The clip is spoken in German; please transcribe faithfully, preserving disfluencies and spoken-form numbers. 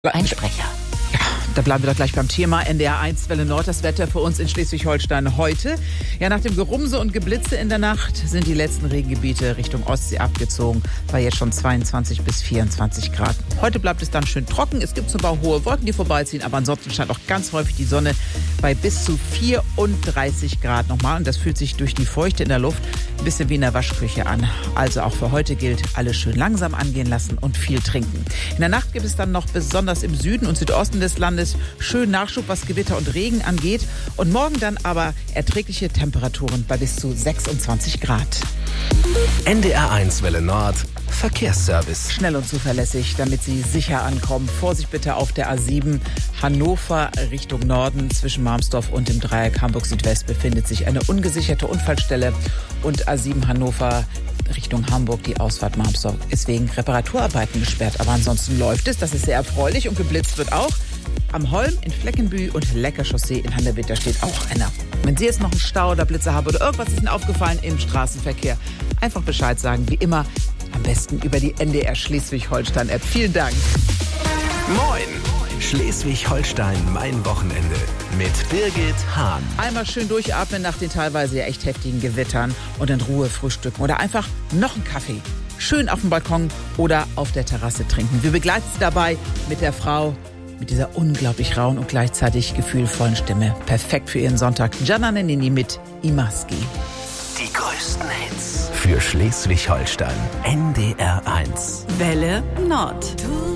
Einsprecher. Ja, da bleiben wir doch gleich beim Thema. N D R eins Welle Nord, das Wetter für uns in Schleswig-Holstein heute. Ja, nach dem Gerumse und Geblitze in der Nacht sind die letzten Regengebiete Richtung Ostsee abgezogen. War jetzt schon zweiundzwanzig bis vierundzwanzig Grad. Heute bleibt es dann schön trocken. Es gibt zwar hohe Wolken, die vorbeiziehen, aber ansonsten scheint auch ganz häufig die Sonne bei bis zu vierunddreißig Grad nochmal. Und das fühlt sich durch die Feuchte in der Luft ein bisschen wie in der Waschküche an. Also auch für heute gilt, alles schön langsam angehen lassen und viel trinken. In der Nacht gibt es dann noch besonders im Süden und Südosten des Landes schön Nachschub, was Gewitter und Regen angeht. Und morgen dann aber erträgliche Temperaturen bei bis zu sechsundzwanzig Grad. N D R eins Welle Nord Verkehrsservice. Schnell und zuverlässig, damit Sie sicher ankommen. Vorsicht bitte auf der A sieben Hannover Richtung Norden. Zwischen Marmsdorf und dem Dreieck Hamburg Südwest befindet sich eine ungesicherte Unfallstelle. Und A sieben Hannover Richtung Hamburg, die Ausfahrt Marmsdorf ist wegen Reparaturarbeiten gesperrt. Aber ansonsten läuft es, das ist sehr erfreulich, und geblitzt wird auch. Am Holm in Fleckenbühl und Leckerchaussee in Handewitt, da steht auch einer. Wenn Sie jetzt noch einen Stau oder Blitzer haben oder irgendwas ist Ihnen aufgefallen im Straßenverkehr, einfach Bescheid sagen, wie immer, am besten über die N D R Schleswig-Holstein-App. Vielen Dank. Moin! Schleswig-Holstein, mein Wochenende mit Birgit Hahn. Einmal schön durchatmen nach den teilweise ja echt heftigen Gewittern und in Ruhe frühstücken oder einfach noch einen Kaffee schön auf dem Balkon oder auf der Terrasse trinken. Wir begleiten Sie dabei mit der Frau mit dieser unglaublich rauen und gleichzeitig gefühlvollen Stimme. Perfekt für Ihren Sonntag. Gianna Nannini mit Imaski. Die größten Hits für Schleswig-Holstein. N D R eins. Welle Nord.